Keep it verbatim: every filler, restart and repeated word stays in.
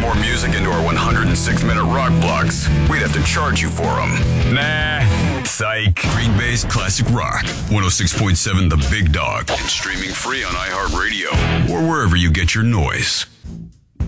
more music into our one hundred six minute rock blocks, we'd have to charge you for them. Nah, psych. Green Bay's Classic Rock, one oh six point seven The Big Dog, and streaming free on iHeartRadio or wherever you get your noise.